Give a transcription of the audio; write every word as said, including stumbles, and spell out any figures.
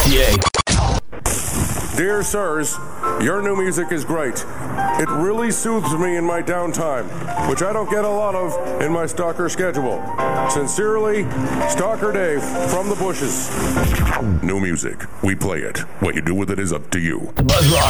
fifty-eight. Dear sirs, your new music is great. It really soothes me in my downtime, which I don't get a lot of in my stalker schedule. Sincerely, Stalker Dave from the bushes. New music. We play it. What you do with it is up to you. The Buzz Rock